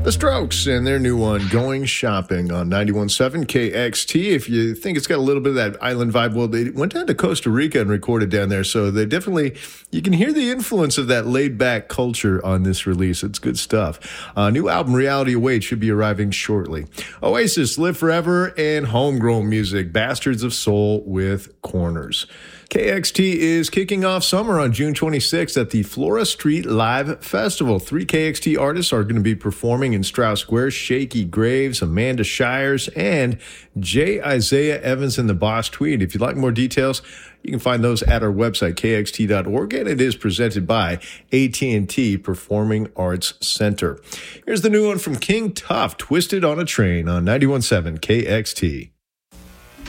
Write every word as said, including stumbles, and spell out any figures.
The Strokes and their new one, Going Shopping, on ninety-one point seven K X T. If you think it's got a little bit of that island vibe, well, they went down to Costa Rica and recorded down there, so they definitely, you can hear the influence of that laid-back culture on this release. It's good stuff. Uh, new album, Reality Awaits, should be arriving shortly. Oasis, Live Forever, and homegrown music, Bastards of Soul with Corners. K X T is kicking off summer on June twenty-sixth at the Flora Street Live Festival. Three K X T artists are going to be performing in Strauss Square: Shaky Graves, Amanda Shires, and J. Isaiah Evans and the Boss Tweed. If you'd like more details, you can find those at our website, K X T dot org, and it is presented by A T and T Performing Arts Center. Here's the new one from King Tuff, Twisted on a Train, on ninety-one point seven K X T.